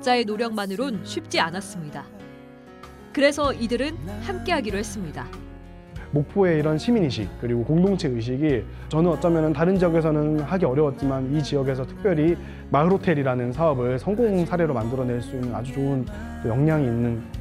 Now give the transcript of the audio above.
각자의 노력만으론 쉽지 않았습니다. 그래서 이들은 함께하기로 했습니다. 목포의 이런 시민의식 그리고 공동체 의식이 저는 어쩌면 다른 지역에서는 하기 어려웠지만 이 지역에서 특별히 마을호텔이라는 사업을 성공 사례로 만들어낼 수 있는 아주 좋은 역량이 있는